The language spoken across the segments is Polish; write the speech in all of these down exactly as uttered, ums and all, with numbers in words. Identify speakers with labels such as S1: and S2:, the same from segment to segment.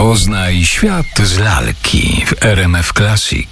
S1: Poznaj świat z lalki w R M F Classic.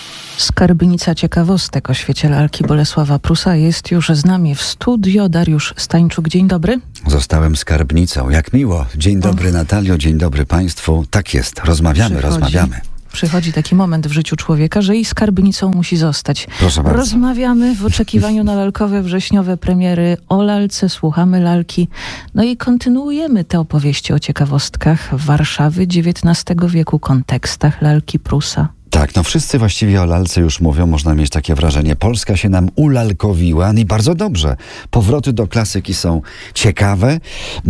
S2: Skarbnica ciekawostek o świecie lalki Bolesława Prusa jest już z nami w studio. Dariusz Stańczuk, dzień dobry.
S3: Zostałem skarbnicą. Jak miło. Dzień dobry Natalio, dzień dobry Państwu. Tak jest, rozmawiamy, Przychodzi. rozmawiamy.
S2: Przychodzi taki moment w życiu człowieka, że i skarbnicą musi zostać.
S3: Proszę bardzo.
S2: Rozmawiamy w oczekiwaniu na lalkowe, wrześniowe premiery o lalce, słuchamy lalki. No i kontynuujemy te opowieści o ciekawostkach Warszawy dziewiętnastego wieku, kontekstach lalki Prusa.
S3: Tak, no wszyscy właściwie o lalce już mówią, można mieć takie wrażenie. Polska się nam ulalkowiła i bardzo dobrze. Powroty do klasyki są ciekawe,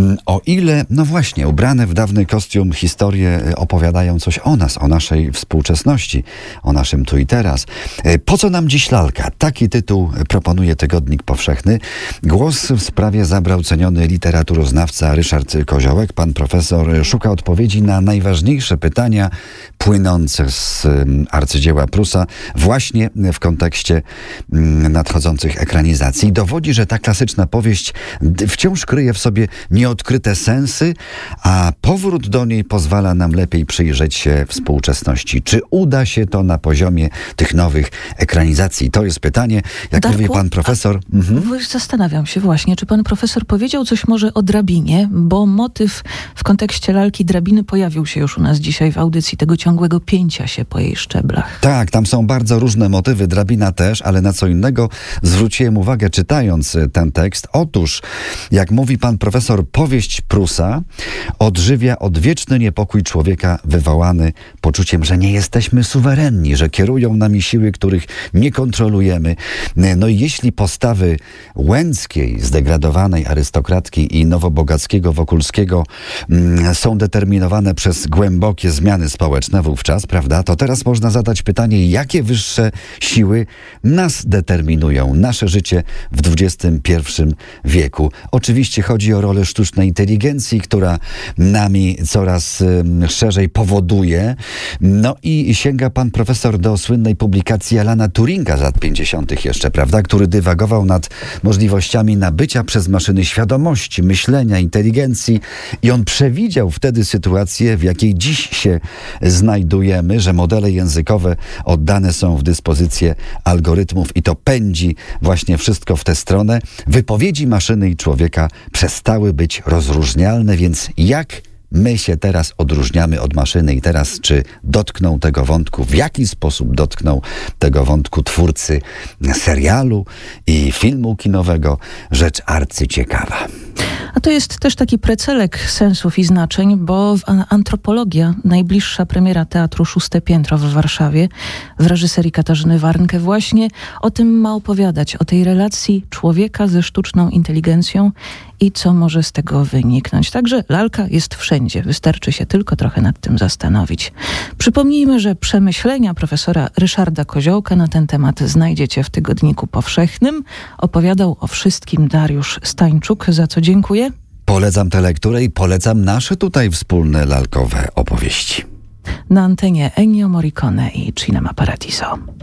S3: o ile, no właśnie, ubrane w dawny kostium historie opowiadają coś o nas, o naszej współczesności, o naszym tu i teraz. Po co nam dziś lalka? Taki tytuł proponuje Tygodnik Powszechny. Głos w sprawie zabrał ceniony literaturoznawca Ryszard Koziołek. Pan profesor szuka odpowiedzi na najważniejsze pytania płynące z arcydzieła Prusa właśnie w kontekście nadchodzących ekranizacji. Dowodzi, że ta klasyczna powieść wciąż kryje w sobie nieodkryte sensy, a powrót do niej pozwala nam lepiej przyjrzeć się współczesności. Czy uda się to na poziomie tych nowych ekranizacji? To jest pytanie. Jak
S2: Darku,
S3: mówi pan profesor... Mhm.
S2: Zastanawiam się właśnie, czy pan profesor powiedział coś może o drabinie, bo motyw w kontekście lalki drabiny pojawił się już u nas dzisiaj w audycji, tego ciągłego pięcia się po jej szczeblach.
S3: Tak, tam są bardzo różne motywy, drabina też, ale na co innego zwróciłem uwagę czytając ten tekst. Otóż, jak mówi pan profesor, powieść Prusa odżywia odwieczny niepokój człowieka wywołany poczuciem, że nie jesteśmy suwerenni, że kierują nami siły, których nie kontrolujemy. No i jeśli postawy łęckiej, zdegradowanej arystokratki i nowobogackiego Wokulskiego mm, są determinowane przez głębokie zmiany społeczne wówczas, prawda, to teraz można zadać pytanie, jakie wyższe siły nas determinują, nasze życie w dwudziestym pierwszym wieku. Oczywiście chodzi o rolę sztucznej inteligencji, która nami coraz um, szerzej powoduje. No i sięga pan profesor do słynnej publikacji Alana Turinga z lat pięćdziesiątych jeszcze, prawda, który dywagował nad możliwościami nabycia przez maszyny świadomości, myślenia, inteligencji i on przewidział wtedy sytuację, w jakiej dziś się znajdujemy, że modele językowe oddane są w dyspozycję algorytmów i to pędzi właśnie wszystko w tę stronę. Wypowiedzi maszyny i człowieka przestały być rozróżnialne, więc jak my się teraz odróżniamy od maszyny i teraz czy dotkną tego wątku, w jaki sposób dotkną tego wątku twórcy serialu i filmu kinowego, rzecz arcyciekawa.
S2: A to jest też taki precelek sensów i znaczeń, bo Antropologia, najbliższa premiera teatru Szóste Piętro w Warszawie w reżyserii Katarzyny Warnke właśnie o tym ma opowiadać, o tej relacji człowieka ze sztuczną inteligencją i co może z tego wyniknąć. Także lalka jest wszędzie, wystarczy się tylko trochę nad tym zastanowić. Przypomnijmy, że przemyślenia profesora Ryszarda Koziołka na ten temat znajdziecie w Tygodniku Powszechnym. Opowiadał o wszystkim Dariusz Stańczuk, za co dziękuję.
S3: Polecam tę lekturę i polecam nasze tutaj wspólne lalkowe opowieści.
S2: Na antenie Ennio Morricone i Cinema Paradiso.